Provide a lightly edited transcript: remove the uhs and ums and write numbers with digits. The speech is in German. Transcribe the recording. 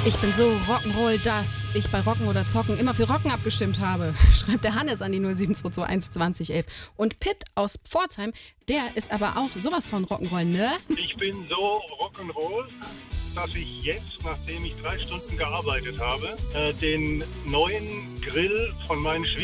Ich bin so Rock'n'Roll, dass ich bei Rocken oder Zocken immer für Rocken abgestimmt habe, schreibt der Hannes an die 07221 2011. Und Pitt aus Pforzheim, der ist aber auch sowas von Rock'n'Roll, ne? Ich bin so Rock'n'Roll, dass ich jetzt, nachdem ich 3 Stunden gearbeitet habe, den neuen Grill von meinen